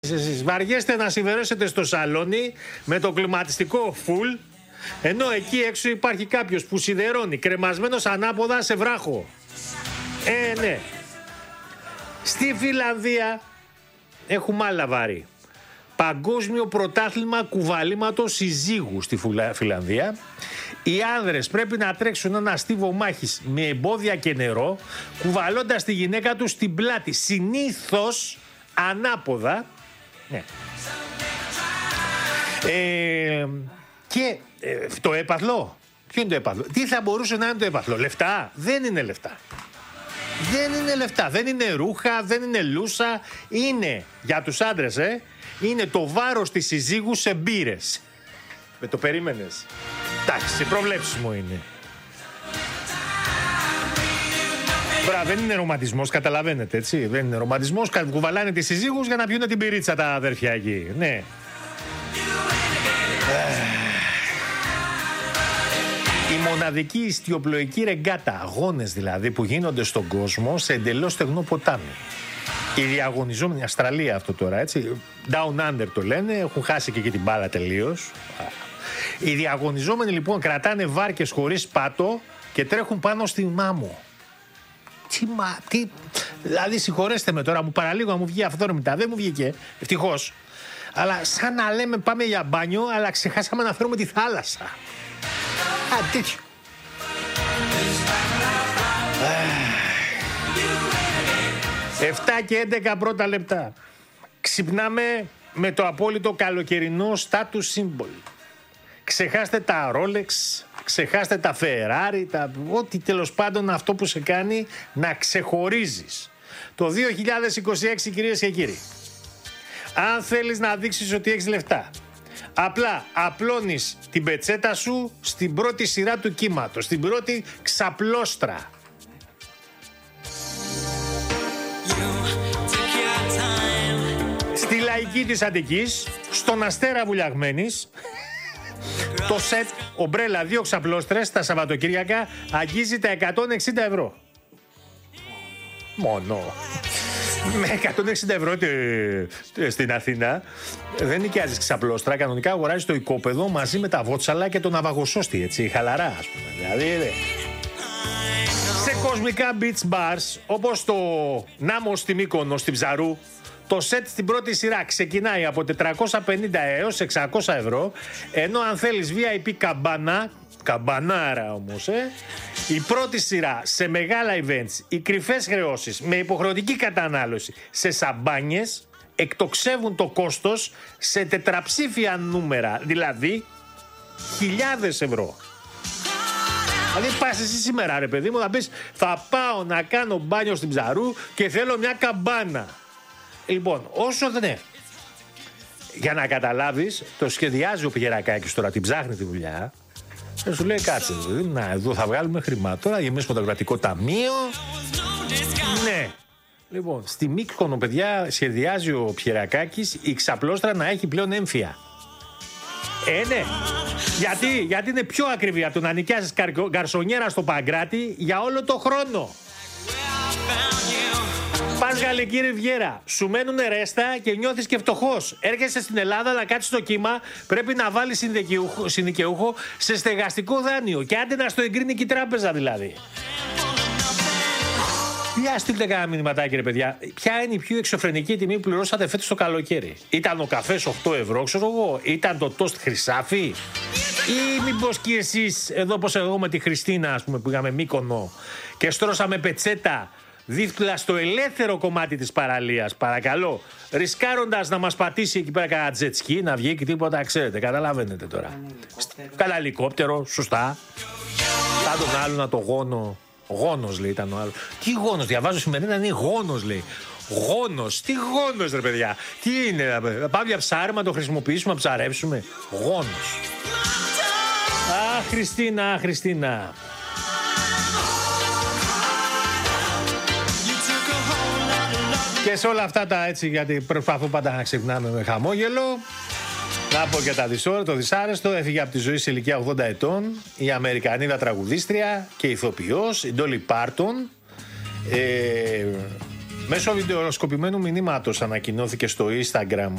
Εσείς βαριέστε να σιδερώσετε στο σαλόνι με το κλιματιστικό full, ενώ εκεί έξω υπάρχει κάποιος που σιδερώνει κρεμασμένος ανάποδα σε βράχο. Ναι. Στη Φιλανδία έχουμε άλλα βάρη. Παγκόσμιο πρωτάθλημα κουβαλήματος συζύγου στη Φιλανδία. Οι άνδρες πρέπει να τρέξουν ένα στίβο μάχης με εμπόδια και νερό, κουβαλώντας τη γυναίκα τους στην πλάτη, συνήθως ανάποδα. Ναι. Και το έπαθλο. Ποιο είναι το έπαθλο? Τι θα μπορούσε να είναι το έπαθλο? Λεφτά? Δεν είναι λεφτά. Δεν είναι λεφτά. Δεν είναι ρούχα, δεν είναι λούσα. Είναι για τους άντρες, είναι το βάρος της συζύγου σε μπύρες. Με το περίμενες? Εντάξει, προβλέψεις μου είναι. Τώρα δεν είναι ρομαντισμός, καταλαβαίνετε, έτσι. Δεν είναι ρομαντισμός, κουβαλάνε τις συζύγους για να πιούνε την πυρίτσα τα αδέρφια εκεί. Ναι. Η μοναδική ιστιοπλοϊκή ρεγκάτα, αγώνες δηλαδή, που γίνονται στον κόσμο σε εντελώς στεγνό ποτάμι. Οι διαγωνιζόμενοι, Αυστραλία αυτό τώρα, έτσι, Down Under το λένε, έχουν χάσει και την μπάλα τελείως. Οι διαγωνιζόμενοι λοιπόν κρατάνε βάρκες χωρίς πάτο και τρέχουν πάνω στη μάμο. Τι, δηλαδή συγχωρέστε με τώρα, μου παραλίγο να μου βγει αυθόρμητα, δεν μου βγήκε, ευτυχώς. Αλλά σαν να λέμε πάμε για μπάνιο, αλλά ξεχάσαμε να φέρουμε τη θάλασσα. Τέτοιο. 7 και 11 πρώτα λεπτά. Ξυπνάμε με το απόλυτο καλοκαιρινό status symbol. Ξεχάστε τα Rolex, ξεχάστε τα Ferrari, ό,τι τέλος πάντων αυτό που σε κάνει να ξεχωρίζεις. Το 2026, κυρίες και κύριοι, αν θέλεις να δείξεις ότι έχεις λεφτά, απλά απλώνεις την πετσέτα σου στην πρώτη σειρά του κύματος, στην πρώτη ξαπλώστρα. Στη Λαϊκή της Αττικής, στον Αστέρα Βουλιαγμένης, το σετ ομπρέλα 2 ξαπλώστρες τα Σαββατοκύριακα αγγίζει τα 160 ευρώ. Μόνο. Με 160 ευρώ στην Αθήνα δεν νοικιάζεις ξαπλώστρα. Κανονικά αγοράζεις το οικόπεδο μαζί με τα βότσαλα και τον ναυαγοσώστη, έτσι, χαλαρά ας πούμε. Δηλαδή, σε κοσμικά beach bars όπως το Νάμο στη Μύκονο, στη Ψαρού, το σετ στην πρώτη σειρά ξεκινάει από 450 έως 600 ευρώ, ενώ αν θέλεις VIP καμπανάρα όμως, η πρώτη σειρά σε μεγάλα events, οι κρυφές χρεώσεις με υποχρεωτική κατανάλωση σε σαμπάνιες εκτοξεύουν το κόστος σε τετραψήφια νούμερα, δηλαδή χιλιάδες ευρώ. Δηλαδή πας εσύ σήμερα ρε παιδί μου να πεις θα πάω να κάνω μπάνιο στην Ψαρού και θέλω μια καμπάνα. Λοιπόν, όσο δεν είναι. Για να καταλάβεις, το σχεδιάζει ο Πηγερακάκης τώρα, την ψάχνει τη δουλειά. Και σου λέει κάτσε, να εδώ θα βγάλουμε χρημάτια. Τώρα γεμίσουμε το κρατικό ταμείο. Ναι. Λοιπόν, στη Μύκονο, παιδιά, σχεδιάζει ο Πηγερακάκης η ξαπλώστρα να έχει πλέον έμφυα. Ναι. Γιατί είναι πιο ακριβή από το να νοικιάσεις γκαρσονιέρα στο Παγκράτη για όλο το χρόνο. Πας Γαλλική Ριβιέρα, σου μένουν ρέστα και νιώθεις και φτωχός. Έρχεσαι στην Ελλάδα να κάτσεις στο κύμα, πρέπει να βάλεις συνοικιούχο σε στεγαστικό δάνειο. Και άντε να στο εγκρίνει και η τράπεζα δηλαδή. Για στείλτε κανένα μηνυματάκι ρε παιδιά. Ποια είναι η πιο εξωφρενική τιμή που πληρώσατε φέτος το καλοκαίρι? Ήταν ο καφές 8 ευρώ, ξέρω εγώ? Ήταν το τόστ χρυσάφι? Ή μήπως και εσείς εδώ πως εγώ με τη Χριστίνα ας πούμε που είχαμε Μύκονο και στρώσαμε πετσέτα δίφτυλα στο ελεύθερο κομμάτι της παραλίας, παρακαλώ, ρισκάροντας να μας πατήσει εκεί πέρα κανένα τζετσκι, να βγει και τίποτα, ξέρετε, καταλαβαίνετε τώρα. Καλά ελικόπτερο, σωστά. Σαν τον άλλο να το γόνο. Γόνος λέει ήταν ο άλλος. Τι γόνος, διαβάζω σημερινά, είναι γόνος λέει. Γόνος, τι γόνος ρε παιδιά. Τι είναι, πάμε για ψάρεμα να το χρησιμοποιήσουμε, να ψαρέψουμε. Γόνος. Χριστίνα, Χριστίνα. Και σε όλα αυτά τα έτσι, γιατί προσπαθώ πάντα να ξυπνάμε με χαμόγελο. Να πω και το δυσάρεστο, έφυγε από τη ζωή σε ηλικία 80 ετών η Αμερικανίδα τραγουδίστρια και ηθοποιός, η Ντόλι Πάρτον. Μέσω βιντεοσκοπημένου μηνύματος ανακοινώθηκε στο Instagram